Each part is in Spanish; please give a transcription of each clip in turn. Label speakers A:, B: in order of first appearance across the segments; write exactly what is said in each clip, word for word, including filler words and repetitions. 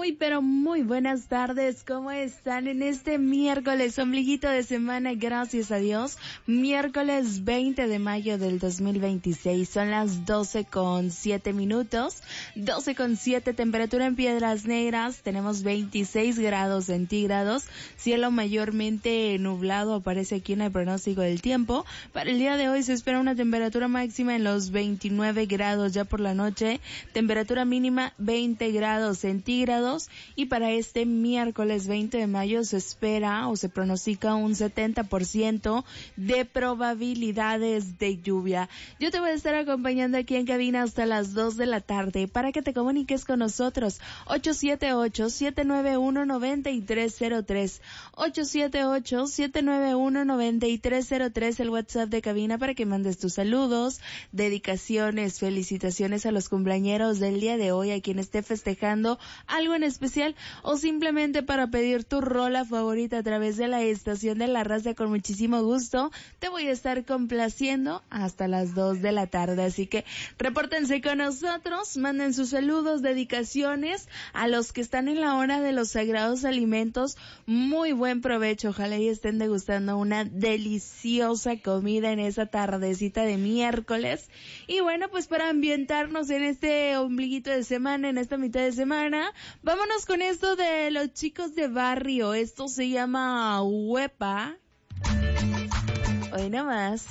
A: Muy, pero muy buenas tardes. ¿Cómo están en este miércoles, ombliguito de semana? Gracias a Dios. Miércoles veinte de mayo del dos mil veintiséis. Son las doce con siete minutos. doce con siete, temperatura en Piedras Negras. Tenemos veintiséis grados centígrados. Cielo mayormente nublado aparece aquí en el pronóstico del tiempo. Para el día de hoy se espera una temperatura máxima en los veintinueve grados ya por la noche. Temperatura mínima veinte grados centígrados. Y para este miércoles veinte de mayo se espera o se pronostica un setenta por ciento de probabilidades de lluvia. Yo te voy a estar acompañando aquí en cabina hasta las dos de la tarde para que te comuniques con nosotros. ocho siete ocho, siete nueve uno, nueve tres cero tres ocho siete ocho, siete nueve uno, nueve tres cero tres, el WhatsApp de cabina para que mandes tus saludos, dedicaciones, felicitaciones a los cumpleañeros del día de hoy, a quien esté festejando algo en especial, o simplemente para pedir tu rola favorita a través de la estación de La Raza. Con muchísimo gusto te voy a estar complaciendo hasta las dos de la tarde, así que repórtense con nosotros, manden sus saludos, dedicaciones a los que están en la hora de los sagrados alimentos. Muy buen provecho, ojalá y estén degustando una deliciosa comida en esa tardecita de miércoles. Y bueno, pues para ambientarnos en este ombliguito de semana, en esta mitad de semana, vámonos con esto de los chicos de barrio. Esto se llama Huepa. Hoy nada más.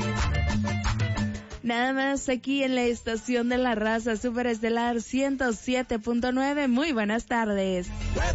A: Nada más aquí en la estación de La Raza, Superestelar ciento siete punto nueve. Muy buenas tardes.